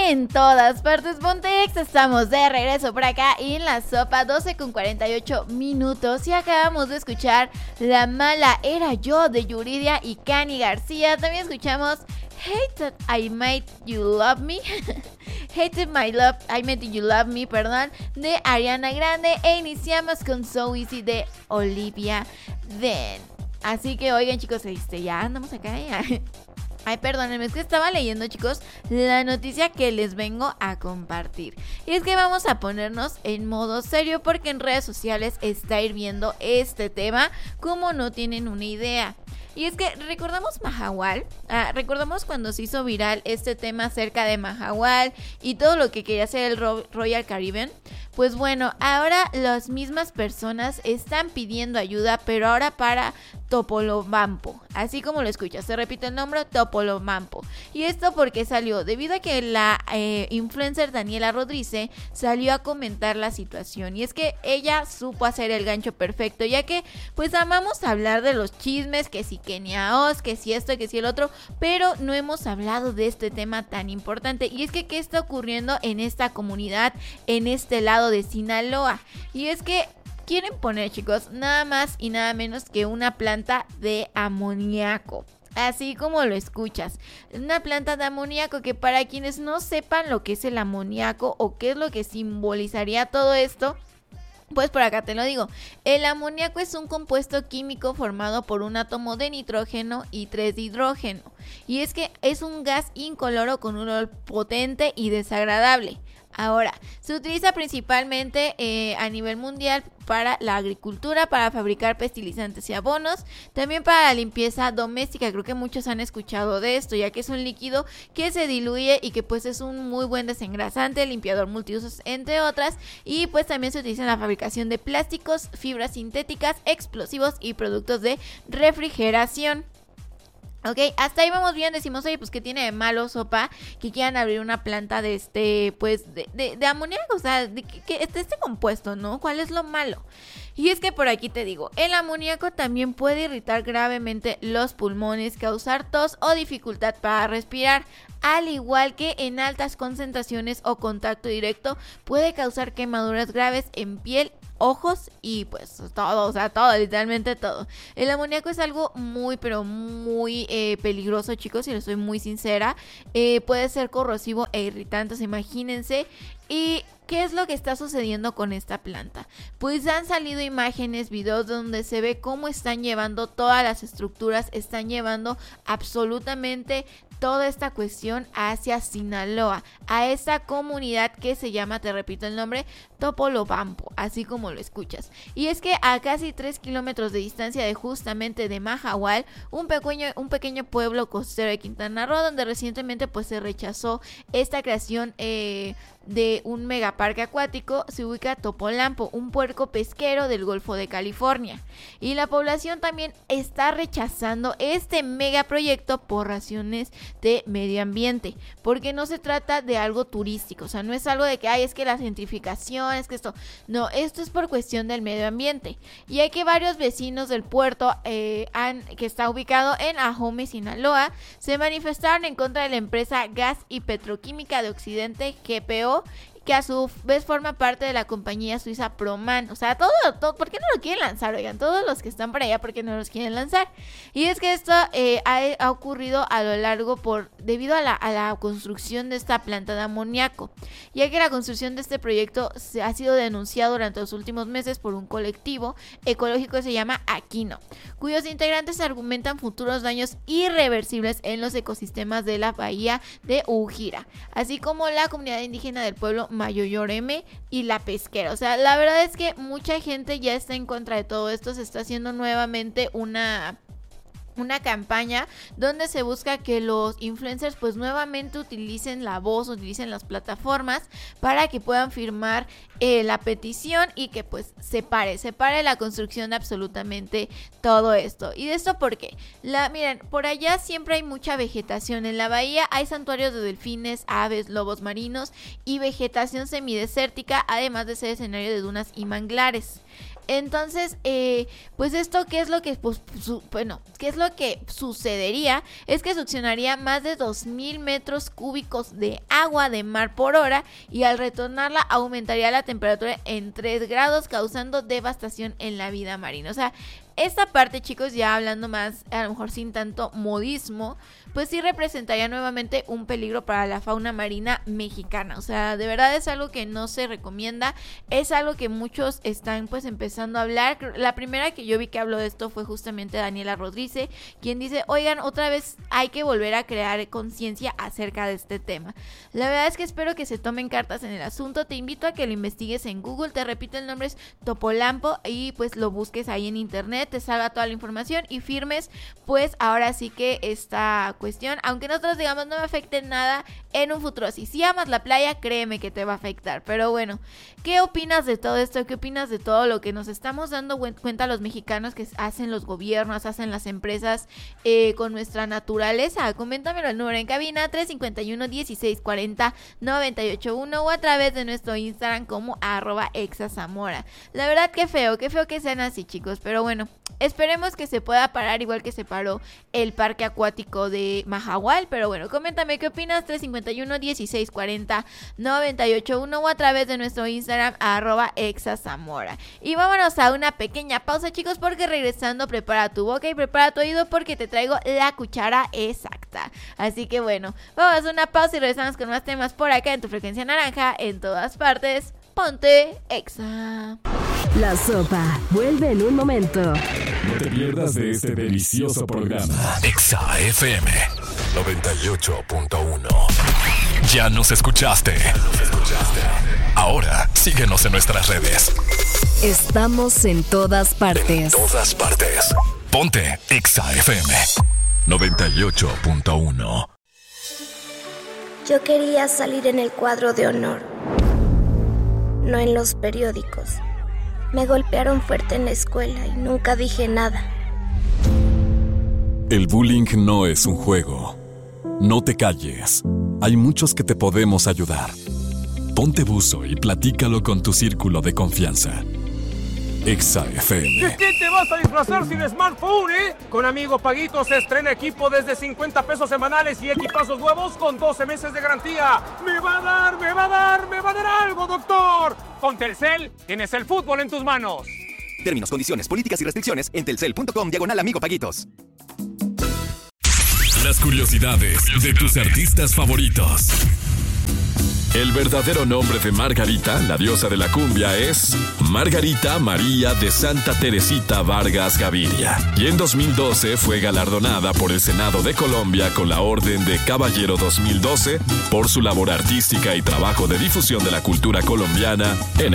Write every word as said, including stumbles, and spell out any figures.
En todas partes Pontex, estamos de regreso por acá y en la sopa, doce con cuarenta y ocho minutos, y acabamos de escuchar La Mala Era Yo de Yuridia y Cani García. También escuchamos Hate That I Made You Love Me Hate My Love, I Made You Love Me, perdón, de Ariana Grande, e iniciamos con So Easy de Olivia Then. Así que oigan, chicos, este, ya andamos acá ya. Ay, perdónenme, es que estaba leyendo, chicos, la noticia que les vengo a compartir. Y es que vamos a ponernos en modo serio porque en redes sociales está hirviendo este tema como no tienen una idea. Y es que recordamos Mahahual, ah, recordamos cuando se hizo viral este tema acerca de Mahahual y todo lo que quería hacer el Ro- Royal Caribbean. Pues bueno, ahora las mismas personas están pidiendo ayuda, pero ahora para Topolobampo, así como lo escuchas, se repite el nombre, Topolobampo. Y esto porque salió, debido a que la eh, influencer Daniela Rodríguez salió a comentar la situación. Y es que ella supo hacer el gancho perfecto, ya que pues amamos hablar de los chismes, que si Kenia Oz, que si esto, que si el otro, pero no hemos hablado de este tema tan importante. Y es que qué está ocurriendo en esta comunidad, en este lado de Sinaloa. Y es que quieren poner, chicos, nada más y nada menos que una planta de amoníaco. Así como lo escuchas, una planta de amoníaco, que para quienes no sepan lo que es el amoníaco o qué es lo que simbolizaría todo esto, pues por acá te lo digo. El amoníaco es un compuesto químico formado por un átomo de nitrógeno y tres de hidrógeno. Y es que es un gas incoloro con un olor potente y desagradable. Ahora, se utiliza principalmente eh, a nivel mundial para la agricultura, para fabricar fertilizantes y abonos, también para la limpieza doméstica. Creo que muchos han escuchado de esto, ya que es un líquido que se diluye y que pues es un muy buen desengrasante, limpiador multiusos, entre otras, y pues también se utiliza en la fabricación de plásticos, fibras sintéticas, explosivos y productos de refrigeración. Ok, hasta ahí vamos bien. Decimos, oye, pues ¿qué tiene de malo, sopa, que quieran abrir una planta de este, pues, de, de, de amoníaco? O sea, de que, que este, este compuesto, ¿no? ¿Cuál es lo malo? Y es que por aquí te digo, el amoníaco también puede irritar gravemente los pulmones, causar tos o dificultad para respirar, al igual que en altas concentraciones o contacto directo puede causar quemaduras graves en piel, ojos y pues todo, o sea, todo, literalmente todo. El amoníaco es algo muy, pero muy eh, peligroso, chicos, si les soy muy sincera. Eh, puede ser corrosivo e irritante, imagínense. ¿Y qué es lo que está sucediendo con esta planta? Pues han salido imágenes, videos donde se ve cómo están llevando todas las estructuras, están llevando absolutamente toda esta cuestión hacia Sinaloa, a esta comunidad que se llama, te repito el nombre, Topolobampo, así como lo escuchas. Y es que a casi tres kilómetros de distancia de justamente de Mahahual, un pequeño, un pequeño pueblo costero de Quintana Roo, donde recientemente pues se rechazó esta creación eh, de un megaparque acuático, se ubica Topolampo, un puerco pesquero del Golfo de California. Y la población también está rechazando este megaproyecto por razones de medio ambiente, porque no se trata de algo turístico, o sea, no es algo de que ay, es que la gentrificación, es que esto, no, esto es por cuestión del medio ambiente. Y hay que varios vecinos del puerto eh, han, que está ubicado en Ahome, Sinaloa, se manifestaron en contra de la empresa Gas y Petroquímica de Occidente, G P O, que a su vez forma parte de la compañía suiza Proman. O sea, todo, todo, ¿por qué no lo quieren lanzar? Oigan, todos los que están por allá, ¿por qué no los quieren lanzar? Y es que esto eh, ha, ha ocurrido a lo largo por debido a la, a la construcción de esta planta de amoníaco, ya que la construcción de este proyecto se ha sido denunciado durante los últimos meses por un colectivo ecológico que se llama Aquino, cuyos integrantes argumentan futuros daños irreversibles en los ecosistemas de la bahía de Ujira, así como la comunidad indígena del pueblo Mayoyoreme y la pesquera. O sea, la verdad es que mucha gente ya está en contra de todo esto. Se está haciendo nuevamente una una campaña donde se busca que los influencers pues nuevamente utilicen la voz, utilicen las plataformas para que puedan firmar eh, la petición y que pues se pare, se pare la construcción de absolutamente todo esto. ¿Y de esto por qué? La, miren, por allá siempre hay mucha vegetación. En la bahía hay santuarios de delfines, aves, lobos marinos y vegetación semidesértica, además de ser escenario de dunas y manglares. Entonces, eh, pues esto, ¿qué es lo que, pues, su, bueno, qué es lo que sucedería? Es que succionaría más de dos mil metros cúbicos de agua de mar por hora y al retornarla aumentaría la temperatura en tres grados, causando devastación en la vida marina. O sea, esta parte, chicos, ya hablando más, a lo mejor sin tanto modismo, pues sí representaría nuevamente un peligro para la fauna marina mexicana. O sea, de verdad es algo que no se recomienda, es algo que muchos están pues empezando a hablar. La primera que yo vi que habló de esto fue justamente Daniela Rodríguez, quien dice, oigan, otra vez hay que volver a crear conciencia acerca de este tema. La verdad es que espero que se tomen cartas en el asunto. Te invito a que lo investigues en Google, te repito, el nombre es Topolampo y pues lo busques ahí en internet, te salga toda la información y firmes pues ahora sí que esta cuestión, aunque nosotros digamos no me afecte nada en un futuro. Si, si amas la playa, créeme que te va a afectar. Pero bueno, ¿qué opinas de todo esto? ¿Qué opinas de todo lo que nos estamos dando cuenta los mexicanos que hacen los gobiernos, hacen las empresas eh, con nuestra naturaleza? Coméntamelo al número en cabina tres cinco uno, dieciséis cuarenta, noventa y ocho uno o a través de nuestro Instagram como arroba exazamora. La verdad que feo, qué feo que sean así, chicos, pero bueno, esperemos que se pueda parar igual que se paró el parque acuático de Mahahual. Pero bueno, coméntame qué opinas, tres cinco uno, dieciséis cuarenta, noventa y ocho uno o a través de nuestro Instagram arroba exazamora. Y vámonos a una pequeña pausa, chicos, porque regresando prepara tu boca y prepara tu oído porque te traigo la cuchara exacta. Así que bueno, vamos a una pausa y regresamos con más temas por acá en tu frecuencia naranja, en todas partes. Ponte Exa. La Sopa vuelve en un momento. No te pierdas de este delicioso programa. Exa F M noventa y ocho punto uno. Ya nos escuchaste. Ya nos escuchaste. Ahora síguenos en nuestras redes. Estamos en todas partes. En todas partes. Ponte Exa F M noventa y ocho punto uno. Yo quería salir en el cuadro de honor, no en los periódicos. Me golpearon fuerte en la escuela y nunca dije nada. El bullying no es un juego. No te calles. Hay muchos que te podemos ayudar. Ponte buzo y platícalo con tu círculo de confianza. Exa F M. ¿De qué te vas a disfrazar sin smartphone, eh? Con Amigo Paguito se estrena equipo desde cincuenta pesos semanales y equipazos nuevos con doce meses de garantía. ¡Me va a dar, me va a dar, me va a dar algo, doctor! Con Telcel tienes el fútbol en tus manos. Términos, condiciones, políticas y restricciones en telcel punto com diagonal Amigo Paguitos. Las curiosidades de tus artistas favoritos. El verdadero nombre de Margarita, la diosa de la cumbia, es Margarita María de Santa Teresita Vargas Gaviria. Y en dos mil doce fue galardonada por el Senado de Colombia con la Orden de Caballero dos mil doce por su labor artística y trabajo de difusión de la cultura colombiana en